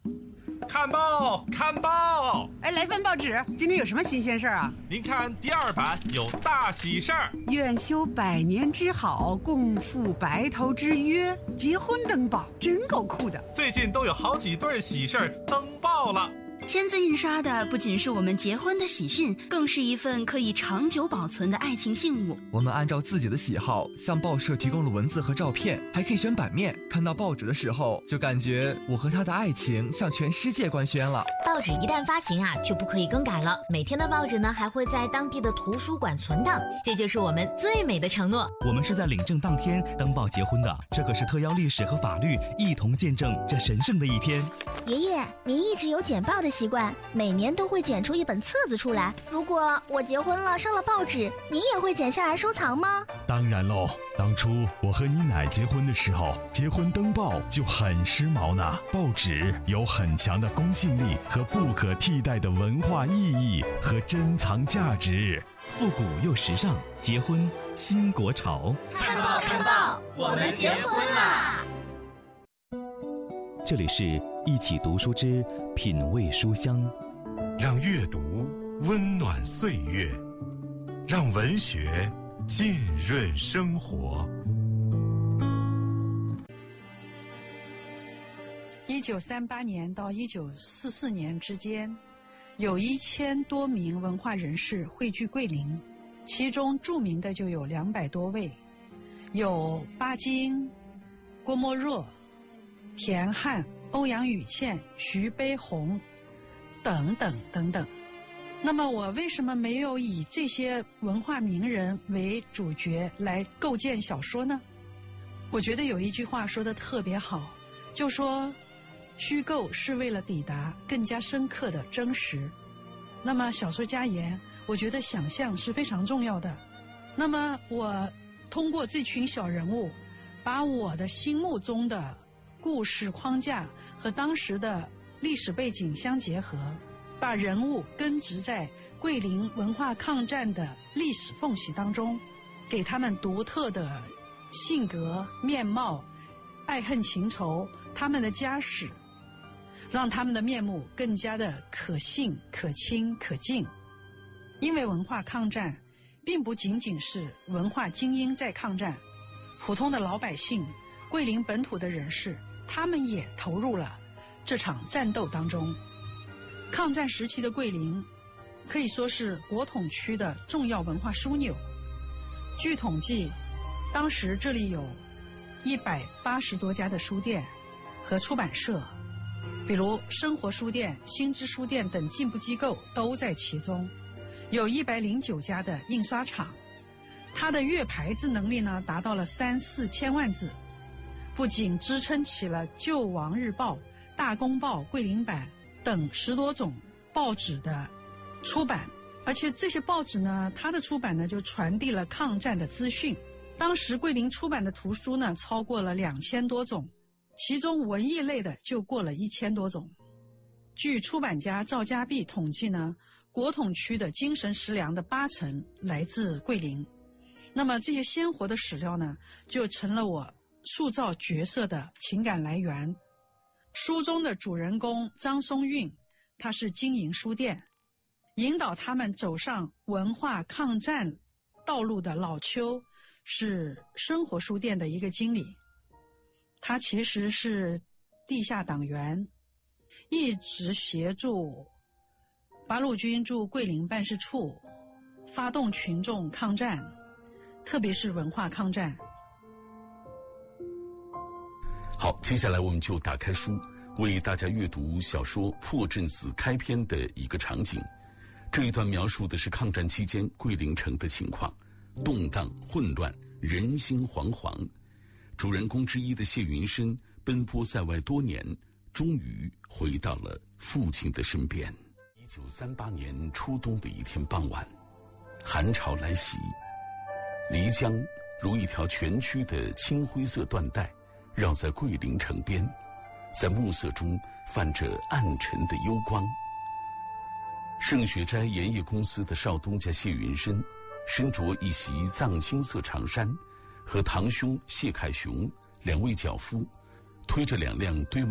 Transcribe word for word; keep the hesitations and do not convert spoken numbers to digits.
看报，看报！ 哎，来份报纸，今天有什么新鲜事儿啊？ 您看第二版有大喜事儿， 愿修百年之好，共赴白头之约，结婚登报，真够酷的。 最近都有好几对喜事儿登报了。 签字印刷的不仅是我们结婚的喜讯，更是一份可以长久保存的爱情信物。 我们按照自己的喜好向报社提供了文字和照片，还可以选版面。看到报纸的时候，就感觉我和他的爱情向全世界官宣了。 报纸一旦发行啊，就不可以更改了。每天的报纸呢，还会在当地的图书馆存档，这就是我们最美的承诺。 我们是在领证当天登报结婚的，这可是特邀历史和法律一同见证这神圣的一天。 爷爷，您一直有剪报的习惯，每年都会剪出一本册子出来。如果我结婚了上了报纸，您也会剪下来收藏吗？ 当然喽，当初我和你奶结婚的时候，结婚登报就很时髦呢。报纸有很强的公信力和不可替代的文化意义和珍藏价值， 复古又时尚，结婚新国潮。 看报看报，我们结婚啦！ 这里是一起读书之品味书香， 让阅读温暖岁月，让文学浸润生活。 一九三八年到一九四四年之间，有一千多名文化人士汇聚桂林，其中著名的就有两百多位，有巴金、郭沫若、田汉、欧阳予倩、徐悲鸿等等等等。那么我为什么没有以这些文化名人为主角来构建小说呢？我觉得有一句话说得特别好，就说虚构是为了抵达更加深刻的真实。那么小说家言，我觉得想象是非常重要的。那么我通过这群小人物，把我的心目中的故事框架和当时的历史背景相结合，把人物根植在桂林文化抗战的历史缝隙当中，给他们独特的性格、面貌、爱恨情仇，他们的家史，让他们的面目更加的可信、可亲、可敬。因为文化抗战并不仅仅是文化精英在抗战，普通的老百姓、桂林本土的人士，他们也投入了这场战斗当中。抗战时期的桂林可以说是国统区的重要文化枢纽。据统计，当时这里有一百八十多家的书店和出版社，比如生活书店、新知书店等进步机构都在其中，有一百零九家的印刷厂，它的月排字能力呢达到了三四千万字，不仅支撑起了《救亡日报》、《大公报》、桂林版等十多种报纸的出版，而且这些报纸呢，它的出版呢就传递了抗战的资讯。当时桂林出版的图书呢超过了两千多种，其中文艺类的就过了一千多种。据出版家赵家弼统计呢，国统区的精神食粮的八成来自桂林。那么这些鲜活的史料呢，就成了我塑造角色的情感来源。书中的主人公张松韵，他是经营书店，引导他们走上文化抗战道路的老邱是生活书店的一个经理，他其实是地下党员，一直协助八路军驻桂林办事处发动群众抗战，特别是文化抗战。 好，接下来我们就打开书，为大家阅读小说《破阵子》开篇的一个场景。这一段描述的是抗战期间桂林城的情况，动荡混乱，人心惶惶。主人公之一的谢云深奔波在外多年，终于回到了父亲的身边。一九三八年初冬的一天傍晚，寒潮来袭，漓江如一条蜷曲的青灰色缎带绕在桂林城边，在暮色中泛着暗沉的幽光。盛雪斋盐业公司的少东家谢云深身着一袭藏青色长衫，和堂兄谢凯雄两位脚夫推着两辆堆